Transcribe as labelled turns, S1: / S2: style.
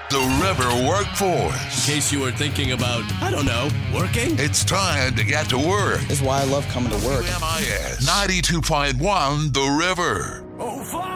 S1: The River Workforce.
S2: In case you were thinking about, I don't know, working?
S1: It's time to get to work.
S3: Is why I love coming to work.
S1: WMIS 92.1 The River.